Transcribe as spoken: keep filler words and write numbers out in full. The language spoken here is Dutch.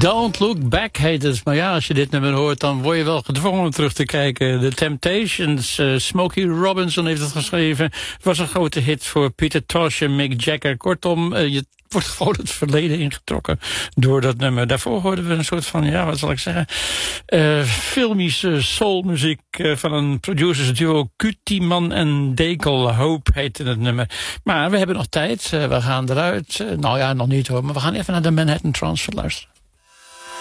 Don't Look Back heet het. Maar ja, als je dit nummer hoort, dan word je wel gedwongen om terug te kijken. The Temptations, uh, Smokey Robinson heeft het geschreven. Het was een grote hit voor Peter Tosh en Mick Jagger. Kortom, uh, je wordt gewoon het verleden ingetrokken door dat nummer. Daarvoor hoorden we een soort van, ja, wat zal ik zeggen, uh, filmische soulmuziek uh, van een producers duo Cutiman en Dekel. Hope heette het nummer. Maar we hebben nog tijd. Uh, we gaan eruit. Uh, nou ja, nog niet hoor, maar we gaan even naar de Manhattan Transfer luisteren.